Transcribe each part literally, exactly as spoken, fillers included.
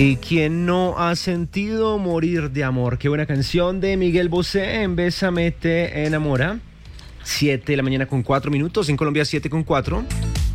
¿Y quién no ha sentido morir de amor? Qué buena canción de Miguel Bosé en Bésame te enamora. siete de la mañana con cuatro minutos, en Colombia siete con cuatro.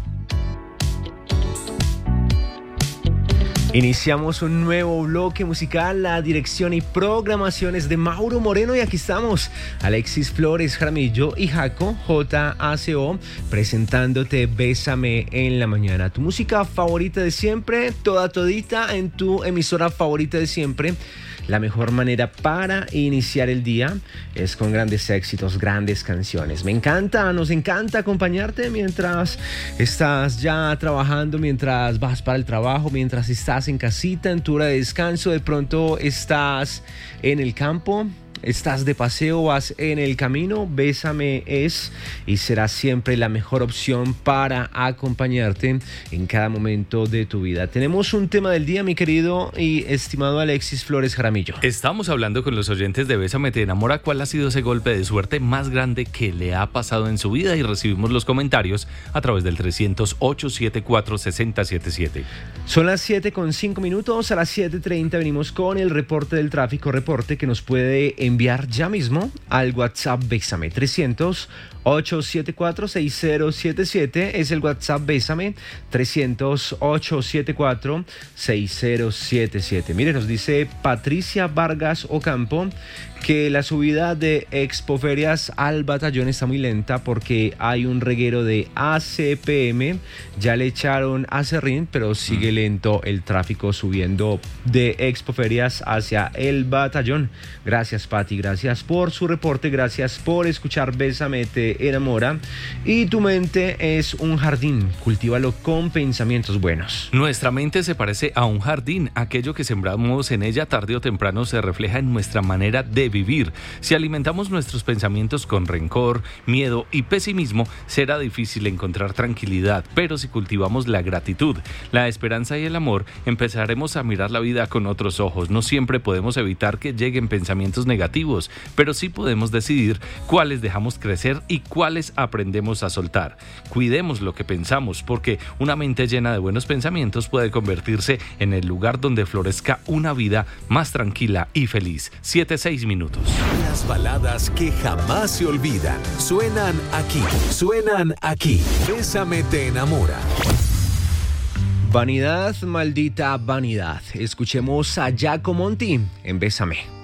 Iniciamos un nuevo bloque musical, la dirección y programación es de Mauro Moreno y aquí estamos, Alexis Flores Jaramillo y Jaco, J A C O, presentándote Bésame en la mañana, tu música favorita de siempre, toda todita en tu emisora favorita de siempre. La mejor manera para iniciar el día es con grandes éxitos, grandes canciones. Me encanta, nos encanta acompañarte mientras estás ya trabajando, mientras vas para el trabajo, mientras estás en casita, en tu hora de descanso, de pronto estás en el campo. Estás de paseo, vas en el camino, Bésame es y será siempre la mejor opción para acompañarte en cada momento de tu vida. Tenemos un tema del día, mi querido y estimado Alexis Flores Jaramillo. Estamos hablando con los oyentes de Bésame te enamora. ¿Cuál ha sido ese golpe de suerte más grande que le ha pasado en su vida? Y recibimos los comentarios a través del trescientos, ochocientos setenta y cuatro, sesenta setenta y siete. Son las siete con cinco minutos, a las siete treinta venimos con el reporte del tráfico, reporte que nos puede enviar ya mismo al WhatsApp Bésame. Trescientos, ochocientos setenta y cuatro, sesenta setenta y siete es el WhatsApp Bésame. Trescientos, ochocientos setenta y cuatro, sesenta setenta y siete. Mire, nos dice Patricia Vargas Ocampo que la subida de Expoferias al batallón está muy lenta porque hay un reguero de A C P M. Ya le echaron acerrín, pero sigue lento el tráfico subiendo de Expoferias hacia el batallón. Gracias, Pati, gracias por su reporte, gracias por escuchar Bésame te enamora. Y tu mente es un jardín, cultívalo con pensamientos buenos. Nuestra mente se parece a un jardín, aquello que sembramos en ella tarde o temprano se refleja en nuestra manera de vivir. Si alimentamos nuestros pensamientos con rencor, miedo y pesimismo, será difícil encontrar tranquilidad, pero si cultivamos la gratitud, la esperanza y el amor, empezaremos a mirar la vida con otros ojos. No siempre podemos evitar que lleguen pensamientos negativos, pero sí podemos decidir cuáles dejamos crecer y cuáles aprendemos a soltar. Cuidemos lo que pensamos, porque una mente llena de buenos pensamientos puede convertirse en el lugar donde florezca una vida más tranquila y feliz. siete seis minutos. Las baladas que jamás se olvidan suenan aquí, suenan aquí. Bésame te enamora. Vanidad, maldita vanidad. Escuchemos a Giacomo Monti en Bésame.